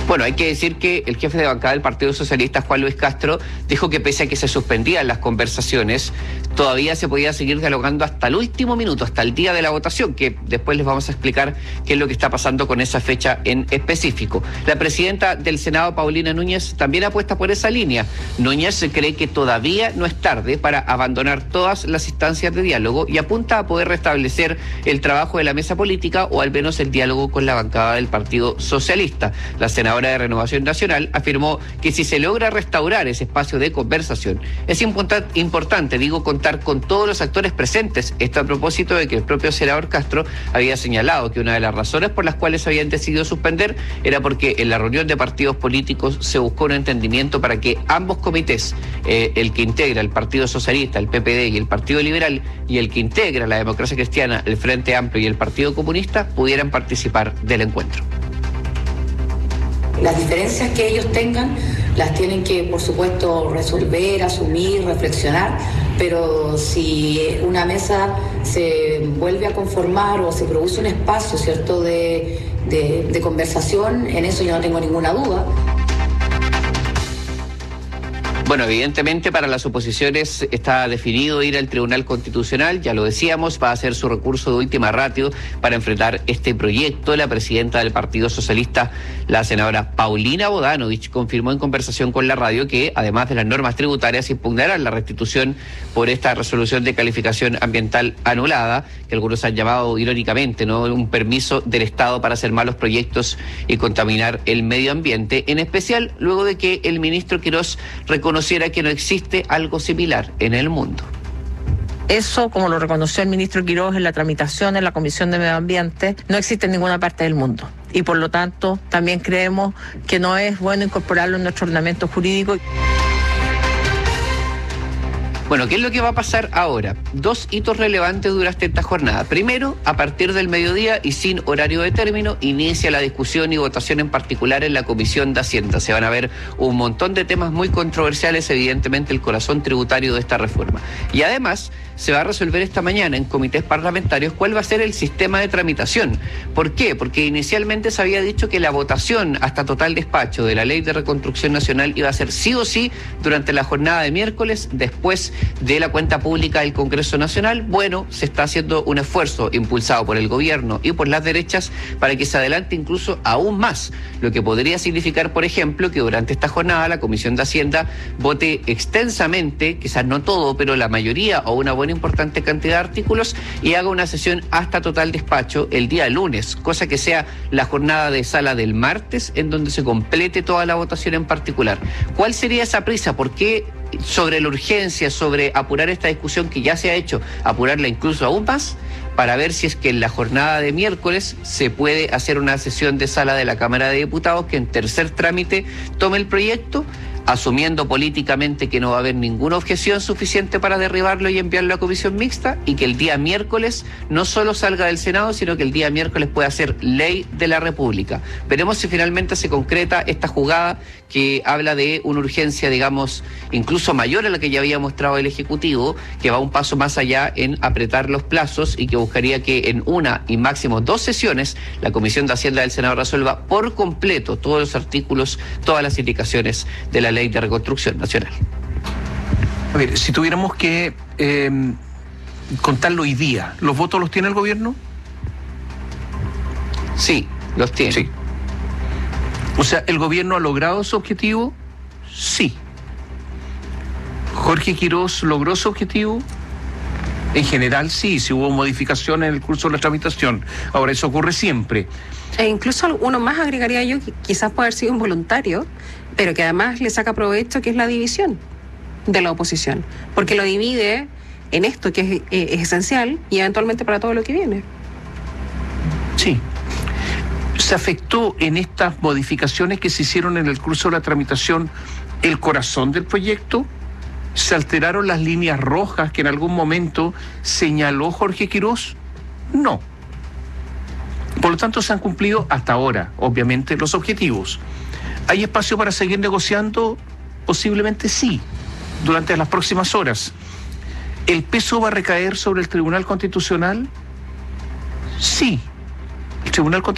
Bueno, hay que decir que el jefe de bancada del Partido Socialista, Juan Luis Castro, dijo que pese a que se suspendían las conversaciones, todavía se podía seguir dialogando hasta el último minuto, hasta el día de la votación, que después les vamos a explicar qué es lo que está pasando con esa fecha en específico. La presidenta del Senado, Paulina Núñez, también apuesta por esa línea. Núñez cree que todavía no es tarde para abandonar todas las instancias de diálogo y apunta a poder restablecer el trabajo de la mesa política o al menos el diálogo con la bancada del Partido Socialista. La senadora de Renovación Nacional afirmó que si se logra restaurar ese espacio de conversación, es importante, contar con todos los actores presentes. Esto a propósito de que el propio senador Castro había señalado que una de las razones por las cuales habían decidido suspender era porque en la reunión de partidos políticos se buscó un entendimiento para que ambos comités, el que integra el Partido Socialista, el PPD y el Partido Liberal, y el que integra la Democracia Cristiana, el Frente Amplio y el Partido Comunista, pudieran participar del encuentro. Las diferencias que ellos tengan las tienen que, por supuesto, resolver, asumir, reflexionar, pero si una mesa se vuelve a conformar o se produce un espacio, ¿cierto?, de conversación, en eso yo no tengo ninguna duda. Bueno, evidentemente para las oposiciones está definido ir al Tribunal Constitucional, ya lo decíamos, va a hacer su recurso de última ratio para enfrentar este proyecto. La presidenta del Partido Socialista, la senadora Paulina Bodanovich, confirmó en conversación con la radio que, además de las normas tributarias, impugnarán la restitución por esta resolución de calificación ambiental anulada, que algunos han llamado irónicamente, ¿no?, un permiso del Estado para hacer malos proyectos y contaminar el medio ambiente, en especial luego de que el ministro Quirós reconociera que no existe algo similar en el mundo. Eso, como lo reconoció el ministro Quirós en la tramitación en la Comisión de Medio Ambiente, no existe en ninguna parte del mundo. Y por lo tanto, también creemos que no es bueno incorporarlo en nuestro ordenamiento jurídico. Bueno, ¿qué es lo que va a pasar ahora? Dos hitos relevantes durante esta jornada. Primero, a partir del mediodía y sin horario de término, inicia la discusión y votación en particular en la Comisión de Hacienda. Se van a ver un montón de temas muy controversiales, evidentemente el corazón tributario de esta reforma. Y además, se va a resolver esta mañana en comités parlamentarios cuál va a ser el sistema de tramitación. ¿Por qué? Porque inicialmente se había dicho que la votación hasta total despacho de la Ley de Reconstrucción Nacional iba a ser sí o sí durante la jornada de miércoles, después de la cuenta pública del Congreso Nacional. Bueno, se está haciendo un esfuerzo impulsado por el gobierno y por las derechas para que se adelante incluso aún más, lo que podría significar, por ejemplo, que durante esta jornada la Comisión de Hacienda vote extensamente, quizás no todo, pero la mayoría o una buena importante cantidad de artículos y haga una sesión hasta total despacho el día lunes, cosa que sea la jornada de sala del martes en donde se complete toda la votación en particular. ¿Cuál sería esa prisa? ¿Por qué sobre la urgencia, sobre apurar esta discusión que ya se ha hecho, apurarla incluso aún más, para ver si es que en la jornada de miércoles se puede hacer una sesión de sala de la Cámara de Diputados que en tercer trámite tome el proyecto, asumiendo políticamente que no va a haber ninguna objeción suficiente para derribarlo y enviarlo a comisión mixta, y que el día miércoles no solo salga del Senado, sino que el día miércoles pueda ser ley de la República. Veremos si finalmente se concreta esta jugada que habla de una urgencia, digamos, incluso mayor a la que ya había mostrado el Ejecutivo, que va un paso más allá en apretar los plazos y que buscaría que en una y máximo 2 sesiones la Comisión de Hacienda del Senado resuelva por completo todos los artículos, todas las indicaciones de la Ley de Reconstrucción Nacional. A ver, si tuviéramos que contarlo hoy día, ¿los votos los tiene el gobierno? Sí, los tiene. Sí. O sea, ¿el gobierno ha logrado su objetivo? Sí. ¿Jorge Quirós logró su objetivo? En general sí, si hubo modificaciones en el curso de la tramitación. Ahora, eso ocurre siempre. E incluso uno más agregaría yo, que quizás puede haber sido involuntario, pero que además le saca provecho, que es la división de la oposición, porque lo divide en esto que es esencial y eventualmente para todo lo que viene. Sí. ¿Se afectó en estas modificaciones que se hicieron en el curso de la tramitación el corazón del proyecto? ¿Se alteraron las líneas rojas que en algún momento señaló Jorge Quirós? No. Por lo tanto, se han cumplido hasta ahora, obviamente, los objetivos. ¿Hay espacio para seguir negociando? Posiblemente sí, durante las próximas horas. ¿El peso va a recaer sobre el Tribunal Constitucional? Sí. El Tribunal Constitucional